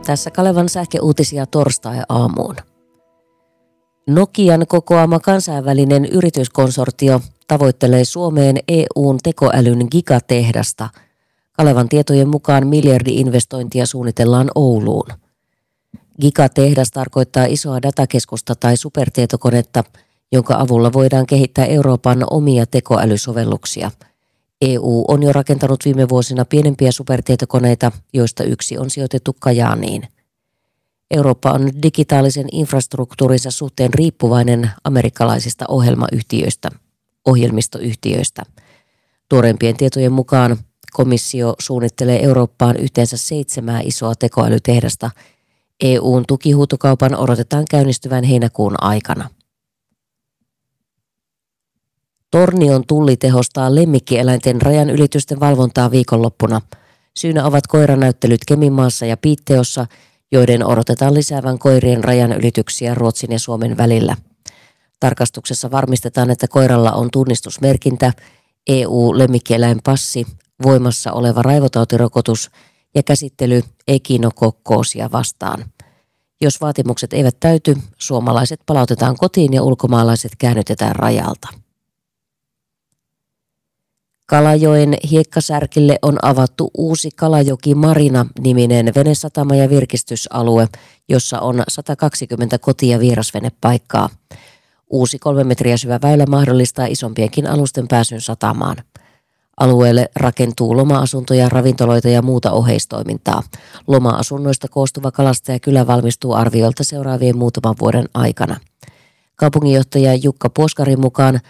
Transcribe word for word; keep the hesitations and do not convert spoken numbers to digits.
Tässä Kalevan sähköuutisia torstai-aamuun. Nokian kokoama kansainvälinen yrityskonsortio tavoittelee Suomeen E U:n tekoälyn gigatehdasta. Kalevan tietojen mukaan miljardi-investointia suunnitellaan Ouluun. Gigatehdas tarkoittaa isoa datakeskusta tai supertietokonetta, jonka avulla voidaan kehittää Euroopan omia tekoälysovelluksia. E U on jo rakentanut viime vuosina pienempiä supertietokoneita, joista yksi on sijoitettu Kajaaniin. Eurooppa on digitaalisen infrastruktuurinsa suhteen riippuvainen amerikkalaisista ohjelmayhtiöistä, ohjelmistoyhtiöistä. Tuoreimpien tietojen mukaan komissio suunnittelee Eurooppaan yhteensä seitsemää isoa tekoälytehdasta. E U:n tukihuutokaupan odotetaan käynnistyvän heinäkuun aikana. Tornion tulli tehostaa lemmikkieläinten rajanylitysten valvontaa viikonloppuna. Syynä ovat koiranäyttelyt Keminmaassa ja Piitteossa, joiden odotetaan lisäävän koirien rajanylityksiä Ruotsin ja Suomen välillä. Tarkastuksessa varmistetaan, että koiralla on tunnistusmerkintä, E U-lemmikkieläinpassi, voimassa oleva raivotautirokotus ja käsittely ekinokokkoosia vastaan. Jos vaatimukset eivät täyty, suomalaiset palautetaan kotiin ja ulkomaalaiset käännytetään rajalta. Kalajoen hiekkasärkille on avattu uusi Kalajoki Marina-niminen venesatama ja virkistysalue, jossa on sata kaksikymmentä koti- ja vierasvenepaikkaa. Uusi kolme metriä syvä väylä mahdollistaa isompienkin alusten pääsyn satamaan. Alueelle rakentuu loma-asuntoja, ravintoloita ja muuta oheistoimintaa. Loma-asunnoista koostuva kalastajakylä valmistuu arviolta seuraavien muutaman vuoden aikana. Kaupunginjohtaja Jukka Puoskarin mukaan